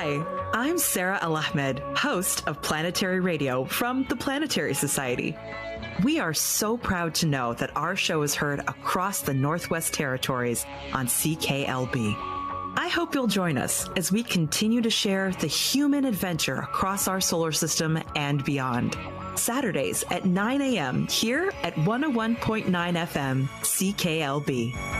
Hi, I'm Sarah Al-Ahmed, host of Planetary Radio from the Planetary Society. We are so proud to know that our show is heard across the Northwest Territories on CKLB. I hope you'll join us as we continue to share the human adventure across our solar system and beyond. Saturdays at 9 a.m. here at 101.9 FM CKLB.